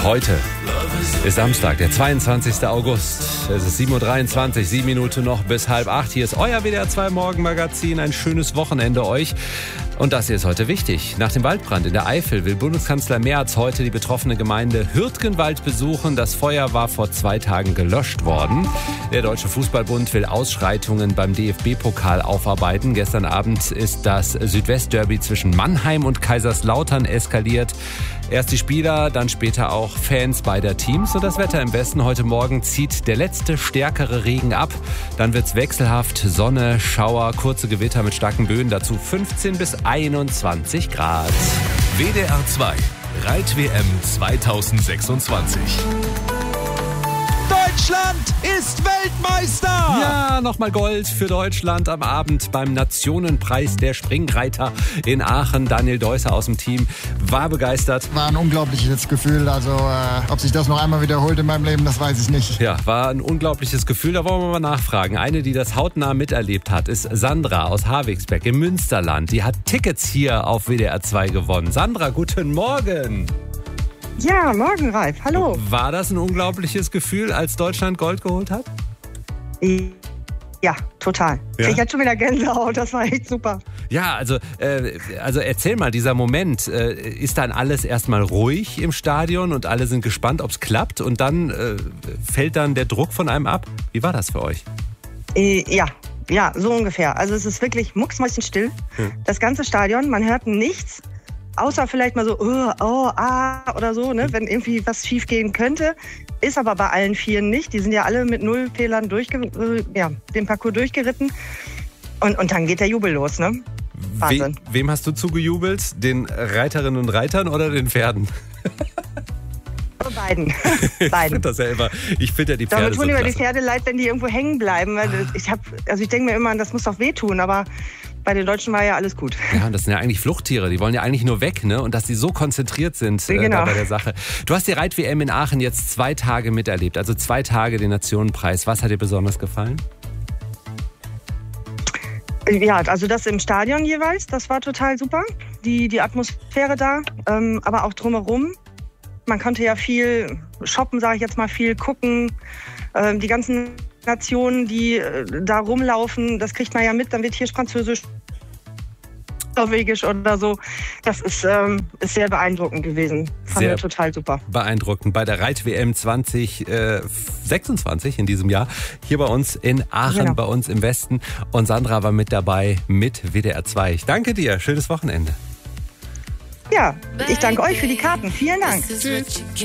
Heute ist Samstag, der 22. August. Es ist 7.23 Uhr, 7 Minuten noch bis 7:30. Hier ist euer WDR 2 Morgenmagazin. Ein schönes Wochenende euch. Und das hier ist heute wichtig. Nach dem Waldbrand in der Eifel will Bundeskanzler Merz heute die betroffene Gemeinde Hürtgenwald besuchen. Das Feuer war vor 2 Tagen gelöscht worden. Der Deutsche Fußballbund will Ausschreitungen beim DFB-Pokal aufarbeiten. Gestern Abend ist das Südwestderby zwischen Mannheim und Kaiserslautern eskaliert. Erst die Spieler, dann später auch Fans beider Teams. Und das Wetter im Westen: heute Morgen zieht der letzte stärkere Regen ab. Dann wird's wechselhaft, Sonne, Schauer, kurze Gewitter mit starken Böen. Dazu 15 bis 21 Grad. WDR 2 Reit-WM 2026. Deutschland ist Weltmeister! Ja, nochmal Gold für Deutschland am Abend beim Nationenpreis der Springreiter in Aachen. Daniel Deusser aus dem Team war begeistert. War ein unglaubliches Gefühl. Also, ob sich das noch einmal wiederholt in meinem Leben, das weiß ich nicht. Ja, war ein unglaubliches Gefühl. Da wollen wir mal nachfragen. Eine, die das hautnah miterlebt hat, ist Sandra aus Havigsberg im Münsterland. Die hat Tickets hier auf WDR 2 gewonnen. Sandra, guten Morgen. Ja, morgen, Ralf. Hallo. War das ein unglaubliches Gefühl, als Deutschland Gold geholt hat? Ja, total. Ja? Ich hatte schon wieder Gänsehaut, das war echt super. Ja, also erzähl mal, dieser Moment, ist dann alles erstmal ruhig im Stadion und alle sind gespannt, ob es klappt und dann fällt dann der Druck von einem ab? Wie war das für euch? Ja, so ungefähr. Also es ist wirklich mucksmäuschenstill. Das ganze Stadion, man hört nichts. Außer vielleicht mal so, oder so, ne, wenn irgendwie was schief gehen könnte. Ist aber bei allen Vieren nicht. Die sind ja alle mit 0 Fehlern den Parcours durchgeritten. Und dann geht der Jubel los, ne? Wahnsinn. Wem hast du zugejubelt? Den Reiterinnen und Reitern oder den Pferden? Beiden. Ich finde ja die Pferde Damit tun so immer klasse. die Pferde leid, wenn die irgendwo hängen bleiben. Ich denke mir immer, das muss doch wehtun, aber bei den Deutschen war ja alles gut. Ja, und das sind ja eigentlich Fluchttiere, die wollen ja eigentlich nur weg, ne? Und dass die so konzentriert sind Genau. bei der Sache. Du hast die Reit-WM in Aachen jetzt 2 Tage miterlebt, also 2 Tage den Nationenpreis. Was hat dir besonders gefallen? Ja, also das im Stadion jeweils, das war total super. Die Atmosphäre da, aber auch drumherum. Man konnte ja viel shoppen, sage ich jetzt mal, viel gucken. Die ganzen Nationen, die da rumlaufen, das kriegt man ja mit. Dann wird hier Französisch, Norwegisch oder so. Das ist sehr beeindruckend gewesen. Fand ich total super. Beeindruckend. Bei der Reit-WM 2026 in diesem Jahr. Hier bei uns in Aachen, Genau. bei uns im Westen. Und Sandra war mit dabei mit WDR 2. Ich danke dir. Schönes Wochenende. Ja, ich danke euch für die Karten. Vielen Dank. Tschüss.